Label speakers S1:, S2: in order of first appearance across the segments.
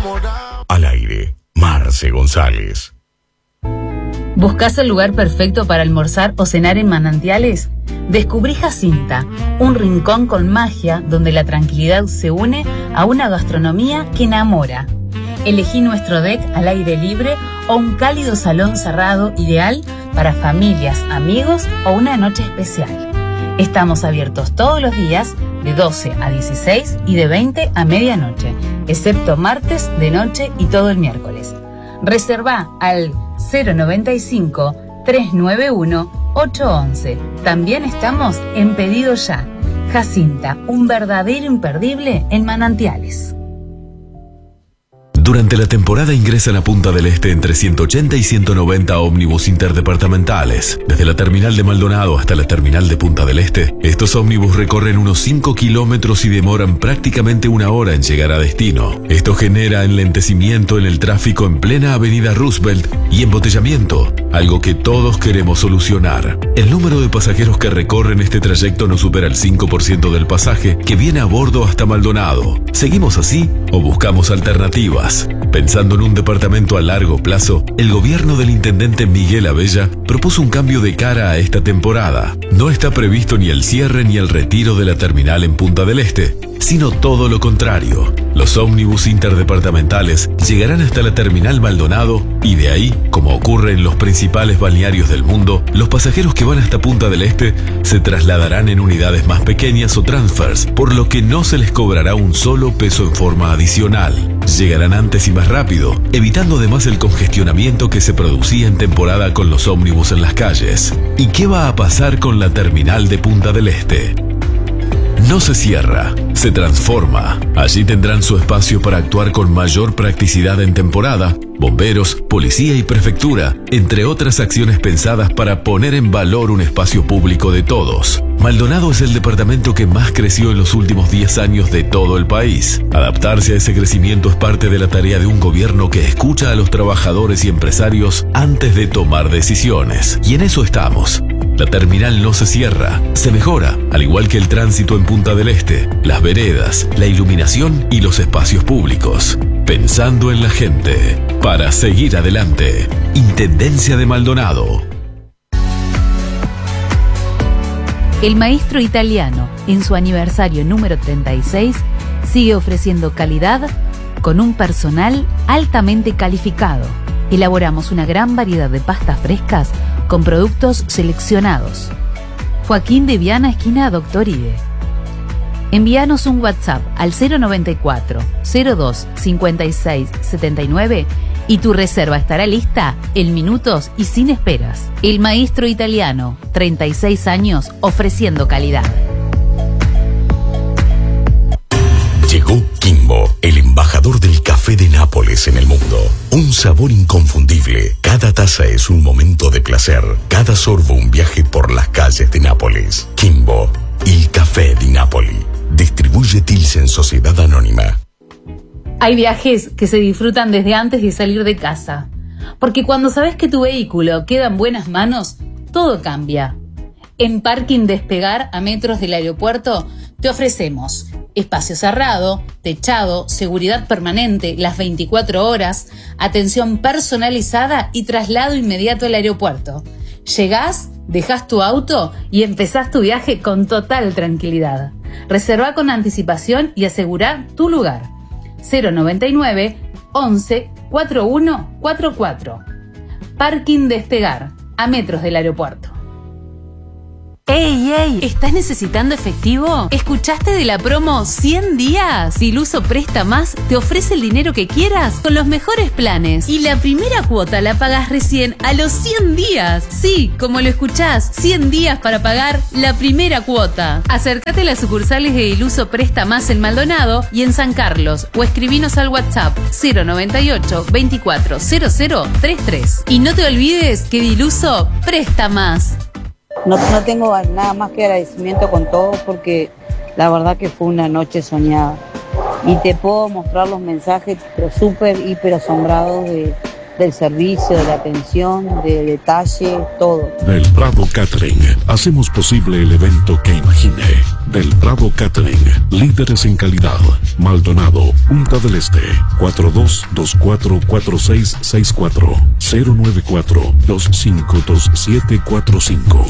S1: Al aire, Marce González.
S2: ¿Buscás el lugar perfecto para almorzar o cenar en Manantiales? Descubrí Jacinta, un rincón con magia donde la tranquilidad se une a una gastronomía que enamora. Elegí nuestro deck al aire libre o un cálido salón cerrado ideal para familias, amigos o una noche especial. Estamos abiertos todos los días de 12 a 16 y de 20 a medianoche, excepto martes de noche y todo el miércoles. Reservá al 095-391-811. También estamos en Pedido Ya. Jacinta, un verdadero imperdible en Manantiales.
S3: Durante la temporada ingresan a Punta del Este entre 180 y 190 ómnibus interdepartamentales. Desde la terminal de Maldonado hasta la terminal de Punta del Este, estos ómnibus recorren unos 5 kilómetros y demoran prácticamente una hora en llegar a destino. Esto genera enlentecimiento en el tráfico en plena avenida Roosevelt y embotellamiento, algo que todos queremos solucionar. El número de pasajeros que recorren este trayecto no supera el 5% del pasaje que viene a bordo hasta Maldonado. ¿Seguimos así o buscamos alternativas? Pensando en un departamento a largo plazo, el gobierno del intendente Miguel Abella propuso un cambio de cara a esta temporada. No está previsto ni el cierre ni el retiro de la terminal en Punta del Este, sino todo lo contrario. Los ómnibus interdepartamentales llegarán hasta la terminal Maldonado y de ahí, como ocurre en los principales balnearios del mundo, los pasajeros que van hasta Punta del Este se trasladarán en unidades más pequeñas o transfers, por lo que no se les cobrará un solo peso en forma adicional. Llegarán antes y más rápido, evitando además el congestionamiento que se producía en temporada con los ómnibus en las calles. ¿Y qué va a pasar con la terminal de Punta del Este? No se cierra, se transforma. Allí tendrán su espacio para actuar con mayor practicidad en temporada, bomberos, policía y prefectura, entre otras acciones pensadas para poner en valor un espacio público de todos. Maldonado es el departamento que más creció en los últimos 10 años de todo el país. Adaptarse a ese crecimiento es parte de la tarea de un gobierno que escucha a los trabajadores y empresarios antes de tomar decisiones. Y en eso estamos. La terminal no se cierra, se mejora, al igual que el tránsito en Punta del Este, las veredas, la iluminación y los espacios públicos. Pensando en la gente, para seguir adelante. Intendencia de Maldonado.
S2: El Maestro Italiano, en su aniversario número 36, sigue ofreciendo calidad con un personal altamente calificado. Elaboramos una gran variedad de pastas frescas con productos seleccionados. Joaquín de Viana, esquina Doctor Ide. Envíanos un WhatsApp al 094 02 56 79 y tu reserva estará lista en minutos y sin esperas. El Maestro Italiano, 36 años ofreciendo calidad.
S1: Llegó Kimbo, el embajador del café de Nápoles en el mundo. Un sabor inconfundible. Cada taza es un momento de placer. Cada sorbo un viaje por las calles de Nápoles. Kimbo, el café de Nápoli. Distribuye Tilsen Sociedad Anónima.
S2: Hay viajes que se disfrutan desde antes de salir de casa. Porque cuando sabes que tu vehículo queda en buenas manos, todo cambia. En Parking Despegar, a metros del aeropuerto, te ofrecemos espacio cerrado, techado, seguridad permanente las 24 horas, atención personalizada y traslado inmediato al aeropuerto. Llegás, dejás tu auto y empezás tu viaje con total tranquilidad. Reserva con anticipación y asegura tu lugar. 099 11 4144. Parking Despegar, a metros del aeropuerto. ¡Ey, ey! ¿Estás necesitando efectivo? ¿Escuchaste de la promo 100 días? Diluso Presta Más te ofrece el dinero que quieras con los mejores planes. Y la primera cuota la pagas recién a los 100 días. Sí, como lo escuchás, 100 días para pagar la primera cuota. Acércate a las sucursales de Diluso Presta Más en Maldonado y en San Carlos o escribinos al WhatsApp 098 24 0033. Y no te olvides que Diluso Presta Más.
S4: No tengo nada más que agradecimiento con todos porque la verdad que fue una noche soñada. Y te puedo mostrar los mensajes, pero súper, hiper asombrados del servicio, de la atención, de detalle, todo.
S1: Del Prado Catering hacemos posible el evento que imaginé.
S5: Del Prado Catering, líderes en calidad. Maldonado, Punta del Este, 42244664, 094-252745.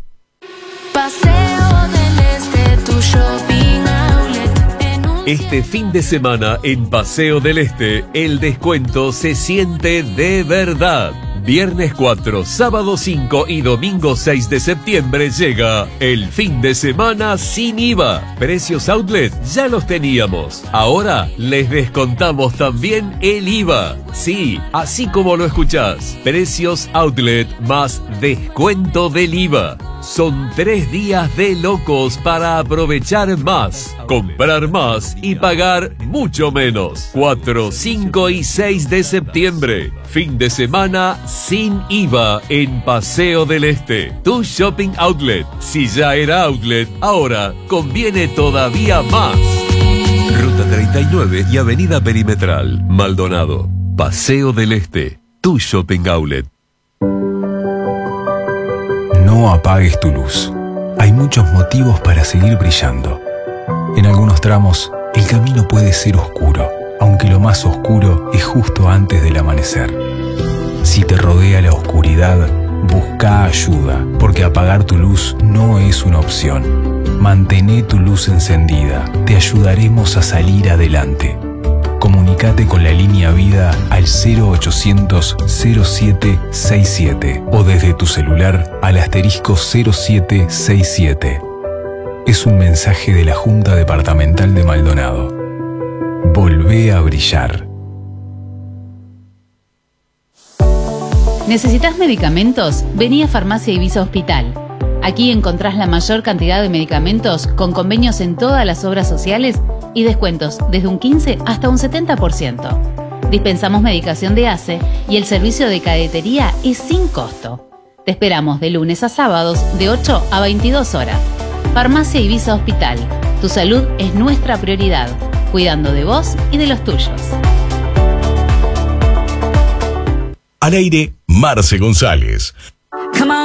S6: Paseo del Este, tu shopping outlet.
S7: Este fin de semana en Paseo del Este, el descuento se siente de verdad. Viernes 4, sábado 5 y domingo 6 de septiembre llega el fin de semana sin IVA. Precios outlet ya los teníamos. Ahora les descontamos también el IVA. Sí, así como lo escuchás. Precios outlet más descuento del IVA. Son 3 días de locos para aprovechar más, comprar más y pagar mucho menos. 4, 5 y 6 de septiembre. Fin de semana sin IVA en Paseo del Este. Tu shopping outlet. Si ya era outlet, ahora conviene todavía más. Ruta 39 y Avenida Perimetral. Maldonado. Paseo del Este. Tu shopping outlet.
S8: No apagues tu luz. Hay muchos motivos para seguir brillando. En algunos tramos, el camino puede ser oscuro, aunque lo más oscuro es justo antes del amanecer. Si te rodea la oscuridad, busca ayuda, porque apagar tu luz no es una opción. Mantené tu luz encendida, te ayudaremos a salir adelante. Comunicate con la línea Vida al 0800-0767 o desde tu celular al *0767. Es un mensaje de la Junta Departamental de Maldonado. Volvé a brillar.
S2: ¿Necesitas medicamentos? Vení a Farmacia Ibiza Hospital. Aquí encontrás la mayor cantidad de medicamentos con convenios en todas las obras sociales y descuentos desde un 15 hasta un 70%. Dispensamos medicación de ACE y el servicio de cadetería es sin costo. Te esperamos de lunes a sábados de 8 a 22 horas. Farmacia Ibiza Hospital. Tu salud es nuestra prioridad, cuidando de vos y de los tuyos.
S1: Al aire, Marce González.